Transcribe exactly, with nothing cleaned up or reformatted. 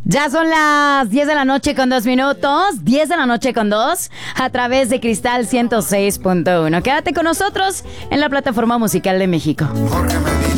Ya son las diez de la noche con dos minutos, diez de la noche con dos, a través de Cristal ciento seis punto uno. Quédate con nosotros en la plataforma musical de México.